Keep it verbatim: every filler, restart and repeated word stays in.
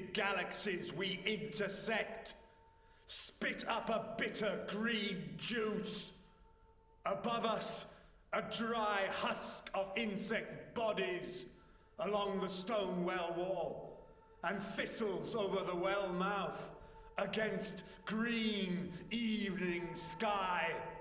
big galaxies we intersect spit up a bitter green juice. Above us, a dry husk of insect bodies along the stone well wall, and thistles over the well mouth against green evening sky.